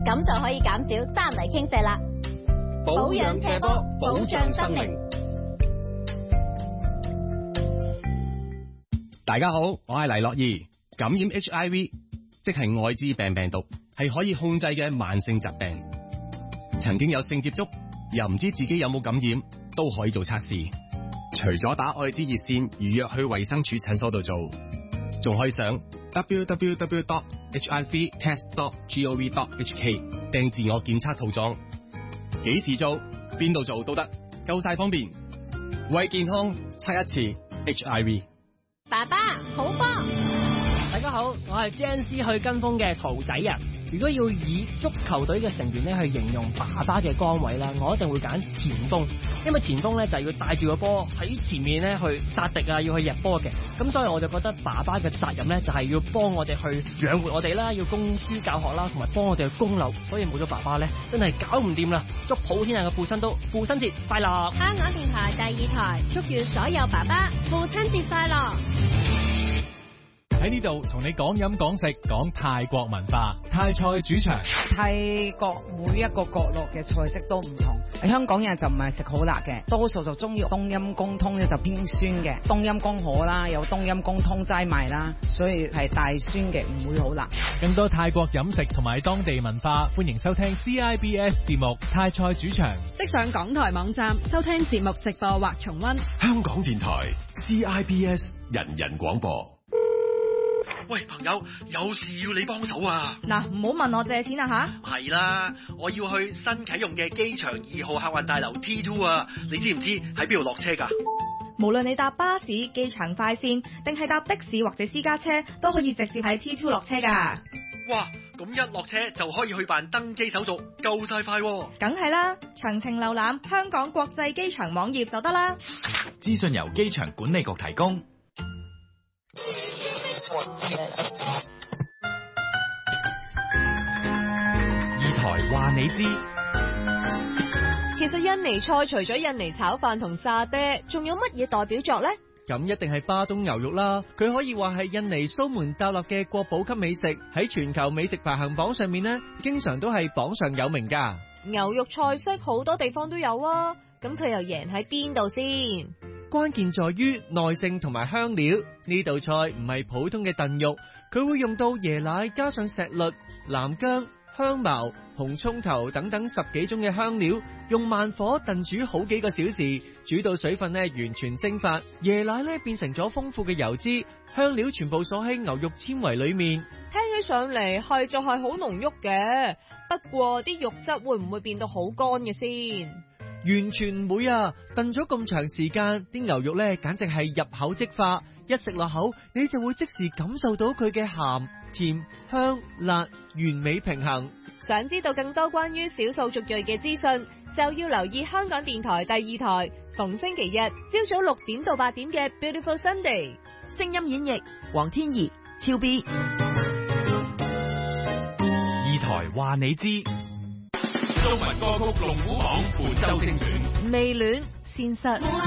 咁就可以減少山泥傾瀉啦。保養斜坡，保障生命。 大家好，我係黎樂怡。感染 HIV， 即係艾滋病病毒，係可以控制嘅慢性疾病。曾經有性接觸，又唔知自己有冇感染，都可以做測試。除咗打艾滋熱線預約去衛生署診所度做，仲可以上 www.hivtest.gov.hk 訂自我檢測套裝。幾時做，邊度做都得，夠晒方便。為健康測一次 HIV。 爸爸好波！ 大家好，我係 JNC 去跟風嘅桃仔啊！如果要以足球隊嘅成員咧去形容爸爸嘅崗位啦，我一定會揀前鋒，因為前鋒咧就係要帶住個波喺前面咧去殺敵啊，要去入波嘅。咁所以我就覺得爸爸嘅責任咧就係要幫我哋去養活我哋啦，要供書教學啦，同埋幫我哋去供樓。所以冇咗爸爸咧，真係搞唔掂啦！祝普天下嘅父親都父親節快樂！ 香港電台第2台祝願所有爸爸父親節快樂！ 喺呢度同你講飲講食，講泰國文化。泰菜主場， 泰國每一個角落嘅菜式都唔同。香港人就唔係食好辣嘅，多數就中意冬陰功湯咧就偏酸嘅。冬陰功好啦，有冬陰功湯齋賣啦，所以係大酸嘅，唔會好辣。 更多泰國飲食同埋當地文化，歡迎收聽 CIBS 節目《泰菜主場》。 即上港台網站收聽節目直播或重溫。 香港電台 CIBS 人人廣播。 喂，朋友，有事要你幫手啊！ 嗱，唔好問我借錢啊吓！ 係啦，我要去新啟用嘅機場2號客運大樓 T2 啊！你知唔知喺邊度落車㗎？ 無論你搭巴士、機場快線，定係搭的士或者私家車，都可以直接喺 T2 落車㗎。 哇！咁一落車就可以去辦登機手續，夠晒快喎！ 梗係啦，詳情瀏覽香港國際機場網頁就得啦。 資訊由機場管理局提供。 二台話你知， 其實印尼菜除咗印尼炒飯同沙爹，仲有乜嘢代表作呢？ 咁一定係巴東牛肉啦，佢可以話係印尼蘇門答臘嘅國寶級美食，喺全球美食排行榜上面呢，經常都係榜上有名噶。 牛肉菜式好多地方都有啊，咁佢又贏喺邊度先？ 關鍵在於耐性同埋香料，呢道菜唔係普通嘅燉肉，佢會用到椰奶加上石律、南薑、香茅、紅蔥頭等等10幾種嘅香料，用慢火燉煮好幾個小時，煮到水分呢完全蒸發，椰奶呢變成咗豐富嘅油脂，香料全部鎖喺牛肉纖維裏面。 聽起上嚟係就係好濃郁嘅，不過啲肉質會唔會變到好乾嘅先？ 完全唔會啊！燉咗咁長時間，啲牛肉咧簡直係入口即化，一食落口你就會即時感受到佢嘅鹹、甜、香、辣，完美平衡。 想知道更多關於少數族裔嘅資訊，就要留意香港電台第2台，逢星期日朝早6點到8點嘅 Beautiful Sunday， 聲音演繹黃天怡、超 B。 二台話你知。 中文歌曲龍虎榜本周精選， 未戀先失。